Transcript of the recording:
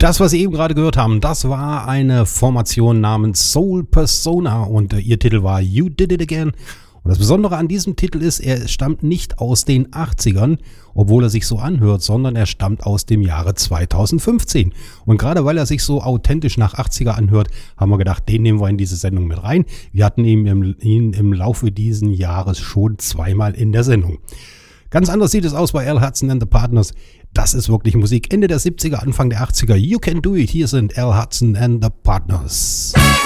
Das, was Sie eben gerade gehört haben, das war eine Formation namens Soul Persona und ihr Titel war You Did It Again. Und das Besondere an diesem Titel ist, er stammt nicht aus den 80ern, obwohl er sich so anhört, sondern er stammt aus dem Jahre 2015. Und gerade weil er sich so authentisch nach 80er anhört, haben wir gedacht, den nehmen wir in diese Sendung mit rein. Wir hatten ihn im Laufe dieses Jahres schon zweimal in der Sendung. Ganz anders sieht es aus bei Al Hudson and the Partners. Das ist wirklich Musik Ende der 70er, Anfang der 80er. You Can Do It. Hier sind Al Hudson and the Partners.